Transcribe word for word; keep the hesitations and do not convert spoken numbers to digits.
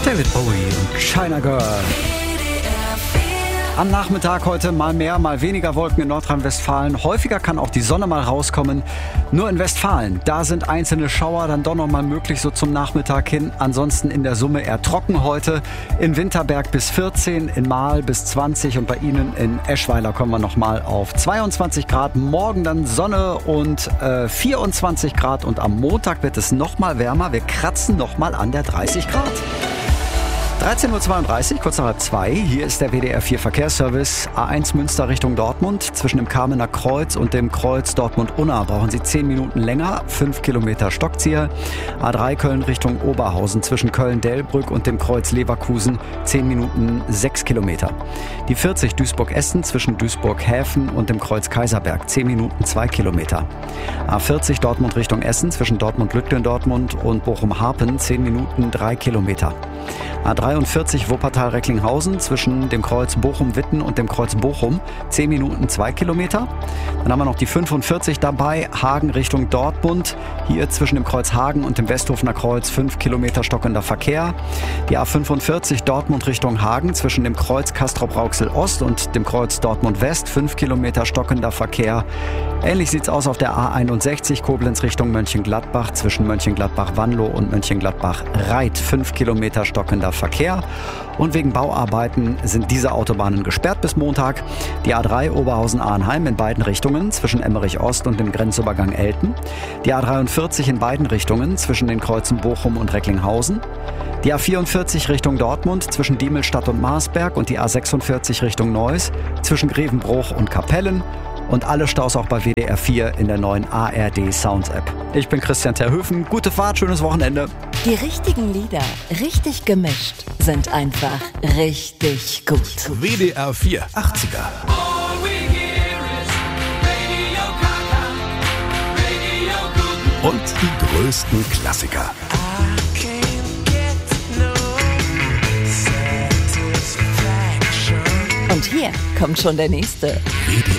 David Bowie und China Girl. Am Nachmittag heute mal mehr, mal weniger Wolken in Nordrhein-Westfalen. Häufiger kann auch die Sonne mal rauskommen. Nur in Westfalen, da sind einzelne Schauer dann doch noch mal möglich so zum Nachmittag hin. Ansonsten in der Summe eher trocken heute. In Winterberg bis vierzehn, in Marl bis zwanzig und bei Ihnen in Eschweiler kommen wir noch mal auf zweiundzwanzig Grad. Morgen dann Sonne und äh, vierundzwanzig Grad und am Montag wird es noch mal wärmer. Wir kratzen noch mal an der dreißig Grad. dreizehn Uhr zweiunddreißig, kurz nach halb zwei. Hier ist der W D R vier Verkehrsservice. A eins Münster Richtung Dortmund. Zwischen dem Kamener Kreuz und dem Kreuz Dortmund-Unna brauchen Sie zehn Minuten länger. fünf Kilometer Stockzieher. A drei Köln Richtung Oberhausen. Zwischen Köln-Delbrück und dem Kreuz Leverkusen. zehn Minuten, sechs Kilometer. Die vierzig Duisburg-Essen zwischen Duisburg-Häfen und dem Kreuz Kaiserberg. zehn Minuten, zwei Kilometer. A vierzig Dortmund Richtung Essen. Zwischen Dortmund-Lütgendortmund und Bochum-Harpen. zehn Minuten, drei Kilometer. A dreiundvierzig Wuppertal-Recklinghausen zwischen dem Kreuz Bochum-Witten und dem Kreuz Bochum. zehn Minuten, zwei Kilometer. Dann haben wir noch die fünfundvierzig dabei, Hagen Richtung Dortmund. Hier zwischen dem Kreuz Hagen und dem Westhofener Kreuz fünf Kilometer stockender Verkehr. Die A fünfundvierzig Dortmund Richtung Hagen zwischen dem Kreuz Castrop-Rauxel-Ost und dem Kreuz Dortmund-West. fünf Kilometer stockender Verkehr. Ähnlich sieht's aus auf der A einundsechzig Koblenz Richtung Mönchengladbach zwischen Mönchengladbach-Wanlo und Mönchengladbach-Reit. fünf Kilometer stockender Verkehr. Und wegen Bauarbeiten sind diese Autobahnen gesperrt bis Montag. Die A drei Oberhausen-Arnheim in beiden Richtungen zwischen Emmerich-Ost und dem Grenzübergang Elten. Die A dreiundvierzig in beiden Richtungen zwischen den Kreuzen Bochum und Recklinghausen. Die A vierundvierzig Richtung Dortmund zwischen Diemelstadt und Marsberg und die A sechsundvierzig Richtung Neuss zwischen Grevenbruch und Kapellen. Und alle Staus auch bei W D R vier in der neuen A R D Sounds App. Ich bin Christian Terhöfen. Gute Fahrt, schönes Wochenende. Die richtigen Lieder, richtig gemischt, sind einfach richtig gut. W D R vier achtziger. Und die größten Klassiker. Und hier kommt schon der nächste. W D